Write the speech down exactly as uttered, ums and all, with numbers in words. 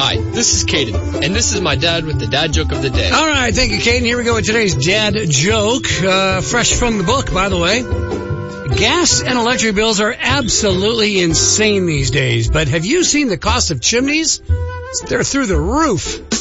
Hi, this is Caden, and this is my dad with the dad joke of the day. All right, thank you, Caden. Here we go with today's dad joke. Uh, fresh from the book, by the way. Gas and electric bills are absolutely insane these days, but have you seen the cost of chimneys? They're through the roof.